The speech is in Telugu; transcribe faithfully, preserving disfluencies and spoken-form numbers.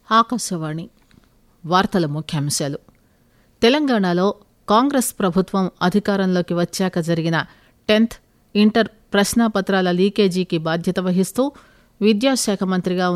ఆకాశవాణి వార్తల ముఖ్యాంశాలు. తెలంగాణలో కాంగ్రెస్ ప్రభుత్వం అధికారంలోకి వచ్చాక జరిగిన టెన్త్ ఇంటర్ ప్రశ్నాపత్రాల లీకేజీకి బాధ్యత వహిస్తూ విద్యాశాఖ మంత్రిగా